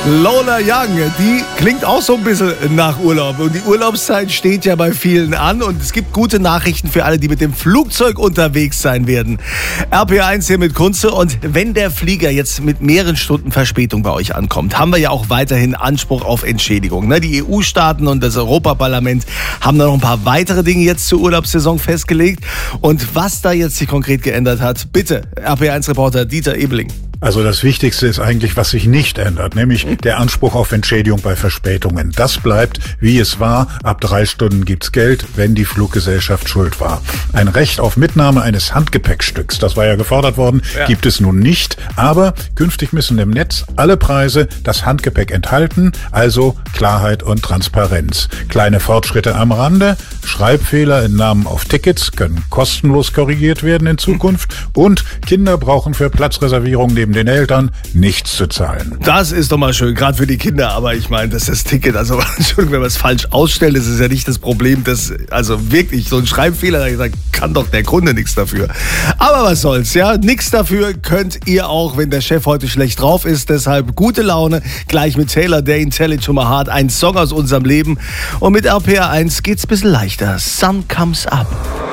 Lola Young, die klingt auch so ein bisschen nach Urlaub. Und die Urlaubszeit steht ja bei vielen an. Und es gibt gute Nachrichten für alle, die mit dem Flugzeug unterwegs sein werden. RPR1 hier mit Kunze. Und wenn der Flieger jetzt mit mehreren Stunden Verspätung bei euch ankommt, haben wir ja auch weiterhin Anspruch auf Entschädigung. Die EU-Staaten und das Europaparlament haben da noch ein paar weitere Dinge jetzt zur Urlaubssaison festgelegt. Und was da jetzt sich konkret geändert hat, bitte, RPR1-Reporter Dieter Ebeling. Also das Wichtigste ist eigentlich, was sich nicht ändert, nämlich der Anspruch auf Entschädigung bei Verspätungen. Das bleibt, wie es war. Ab 3 Stunden gibt's Geld, wenn die Fluggesellschaft schuld war. Ein Recht auf Mitnahme eines Handgepäckstücks, das war ja gefordert worden, gibt es nun nicht. Aber künftig müssen im Netz alle Preise das Handgepäck enthalten, also Klarheit und Transparenz. Kleine Fortschritte am Rande, Schreibfehler in Namen auf Tickets können kostenlos korrigiert werden in Zukunft und Kinder brauchen für Platzreservierung neben den Eltern nichts zu zahlen. Das ist doch mal schön, gerade für die Kinder. Aber ich meine, das ist das Ticket. Also, Entschuldigung, wenn man es falsch ausstellt, das ist ja nicht das Problem. Also wirklich, so ein Schreibfehler, da kann doch der Kunde nichts dafür. Aber was soll's, ja? Nichts dafür könnt ihr auch, wenn der Chef heute schlecht drauf ist. Deshalb gute Laune, gleich mit Taylor Dayne, Tell It to My Heart, ein Song aus unserem Leben. Und mit RPR1 geht's ein bisschen leichter. Sun Comes Up.